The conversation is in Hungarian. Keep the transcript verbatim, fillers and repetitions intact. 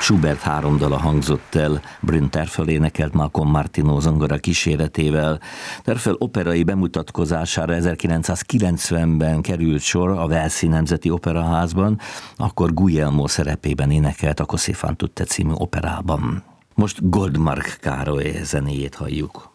Schubert három dala hangzott el, Bryn Terfel énekelt Malcolm Martineau zongora kíséretével. Terfel operai bemutatkozására ezerkilencszázkilencvenben került sor a Walesi Nemzeti Operaházban, akkor Guglielmo szerepében énekelt a Così fan tutte című operában. Most Goldmark Károly zenéjét halljuk.